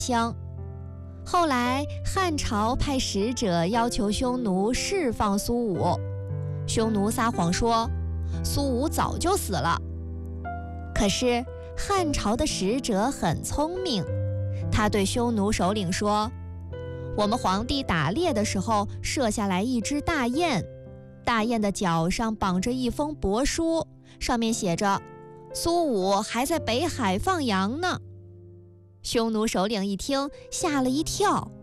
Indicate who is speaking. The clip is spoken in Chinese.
Speaker 1: 枪。后来汉朝派使者要求匈奴释放苏武，匈奴撒谎说苏武早就死了。可是汉朝的使者很聪明，他对匈奴首领说，我们皇帝打猎的时候射下来一只大雁，大雁的脚上绑着一封帛书，上面写着苏武还在北海放羊呢。匈奴首领一听，吓了一跳，